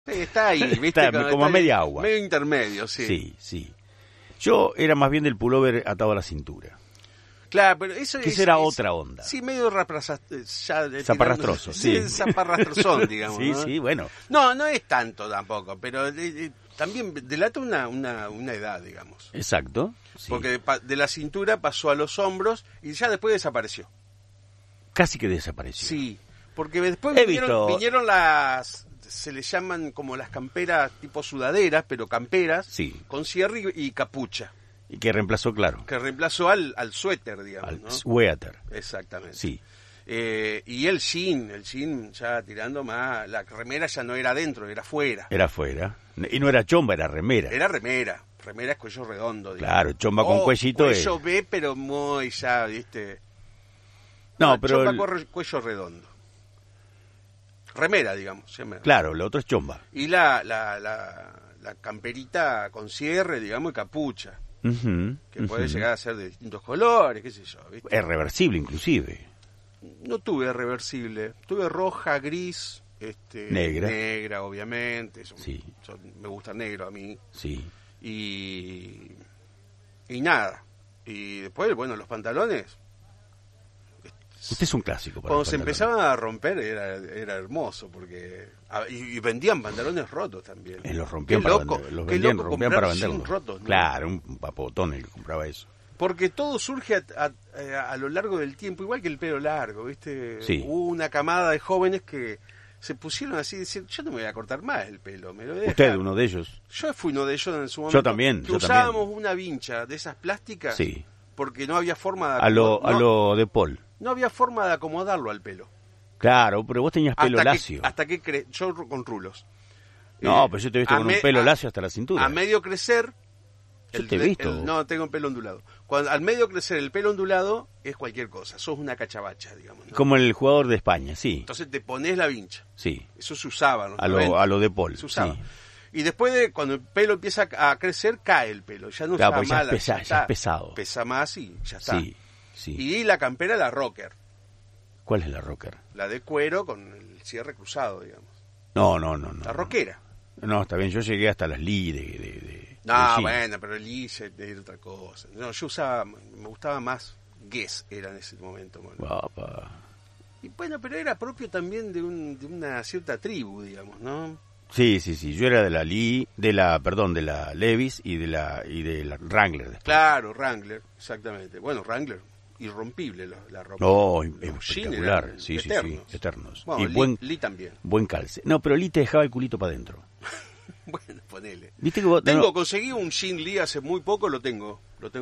Está ahí, ¿viste? Está como a media agua. Medio intermedio, sí. Sí, sí. Yo era más bien del pullover atado a la cintura. Claro, pero eso era otra onda. Sí, medio zaparrastroso, sí. Zaparrastrosón, digamos. Sí, ¿no? sí, bueno. No es tanto tampoco, pero también delata una edad, digamos. Exacto. Sí. Porque de la cintura pasó a los hombros y ya después desapareció. Casi que desapareció. Sí, porque después vinieron las... Se le llaman como las camperas tipo sudaderas, pero camperas, sí, con cierre y capucha. Y que reemplazó, claro. Que reemplazó al suéter, digamos. Al ¿no? suéter. Exactamente. Sí. Y el jean ya tirando más, la remera ya no era adentro, era afuera. Era afuera. Y no era chomba, era remera. Era remera es cuello redondo. Digamos. Claro, chomba con cuellito. Cuello B, pero muy ya, ¿viste? No, pero... Chomba cuello redondo. Remera, digamos. Claro, lo otro es chomba. Y la camperita con cierre, digamos, y capucha. Que puede llegar a ser de distintos colores, qué sé yo, ¿viste? Es reversible, inclusive. No tuve reversible. Tuve roja, gris, negra. Negra, obviamente. Sí. Me gusta negro a mí. Sí. Y nada. Y después, bueno, los pantalones... Usted es un clásico. Cuando se empezaban a romper era hermoso, porque y vendían pantalones rotos también. Los rompían para venderlos. Los vendían, rompían para venderlos. Rotos, ¿no? Claro, un papotón el que compraba eso. Porque todo surge a lo largo del tiempo, igual que el pelo largo, ¿viste? Sí. Hubo una camada de jóvenes que se pusieron así, decir, yo no me voy a cortar más el pelo, me lo voy a ¿Usted dejar. Uno de ellos? Yo fui uno de ellos en su momento. Yo también. Usábamos una vincha de esas plásticas. Sí. Porque no había forma de a lo de Paul. No había forma de acomodarlo al pelo. Claro, pero vos tenías pelo lacio. Yo con rulos. No, pero yo te he visto con un pelo lacio hasta la cintura. A medio crecer... Yo te he visto. No, tengo pelo ondulado. Al medio crecer el pelo ondulado es cualquier cosa. Sos una cachabacha, digamos, ¿no? Como el jugador de España, sí. Entonces te pones la vincha. Sí. Eso se usaba, ¿no? A lo de Paul. Se usaba. Sí. Y después, cuando el pelo empieza a crecer, cae el pelo. Ya no claro, está mal. Ya es pesado. Pesa más y ya está. Sí, sí. Y la campera, la rocker. ¿Cuál es la rocker? La de cuero con el cierre cruzado, digamos. No. La rockera. No, está bien, yo llegué hasta las Lee No, bueno, pero el Lee era otra cosa. No, yo me gustaba más Guess, era en ese momento. Bueno. Y bueno, pero era propio también de una cierta tribu, digamos, ¿no? Sí, yo era de la Lee, de la Levi's y de la Wrangler. Después. Claro, Wrangler, exactamente. Bueno, Wrangler, irrompible la ropa. No, espectacular, sí, eternos. Bueno, y Lee también. Buen calce. No, pero Lee te dejaba el culito para adentro. Bueno, ponele. ¿Viste que vos, conseguí un jean Lee hace muy poco, lo tengo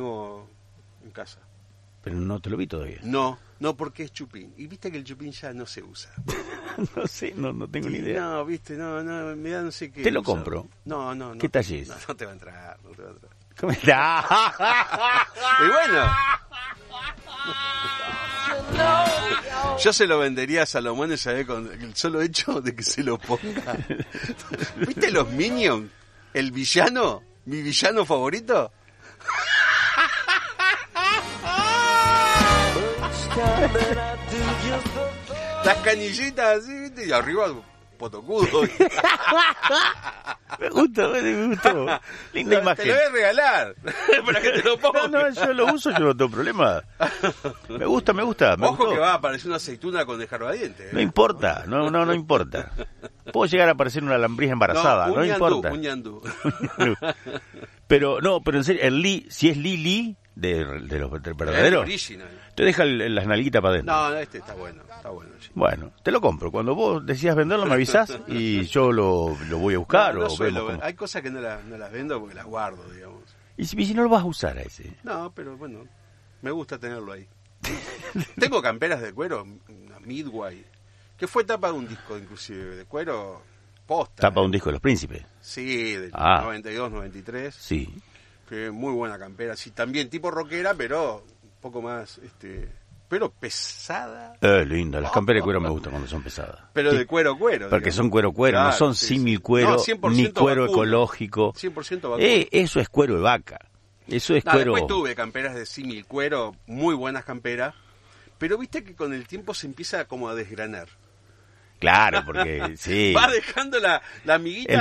en casa. Pero no te lo vi todavía. No, porque es chupín. Y viste que el chupín ya no se usa. No sé, no tengo ni idea. No, viste, me da no sé qué. Te lo compro. No. ¿Qué talle es? No te va a entrar, ¿Cómo está? Y bueno. Yo se lo vendería a Salomón, ¿sabes? Con el solo hecho de que se lo ponga. ¿Viste los Minions? El villano, mi villano favorito. Las canillitas así, ¿viste? Y arriba potocudo. Me gustó. Linda imagen. Te lo voy a regalar. Para que te lo pongas. No, yo lo uso, yo no tengo problema. Me gusta. Ojo que va a aparecer una aceituna con descarbadiente. No importa, no importa. Puedo llegar a aparecer una lambrija embarazada, no importa. Un ñandú. Pero en serio, el Lee, si es Lee de los verdaderos, te deja las nalguitas para adentro. No, este está bueno. Sí. Bueno, te lo compro. Cuando vos decidas venderlo, me avisás y yo lo voy a buscar. Hay cosas que no las vendo porque las guardo, digamos. ¿Y si no lo vas a usar a ese? No, pero bueno, me gusta tenerlo ahí. Tengo camperas de cuero, una Midway, que fue tapa de un disco inclusive, de cuero posta. ¿Tapa de un disco de Los Príncipes? Sí, del 92, 93. Sí. Que muy buena campera, sí, también tipo rockera, pero un poco más, pero pesada. Linda, las camperas de cuero me gustan cuando son pesadas. Pero de cuero. Porque digamos. son cuero, claro, no son símil cuero, ni cuero vacuno, ecológico. 100% vacuno. Eso es cuero de vaca. Eso es cuero. Después tuve camperas de símil cuero, muy buenas camperas, pero viste que con el tiempo se empieza como a desgranar. Claro, porque sí. Va dejando la amiguita.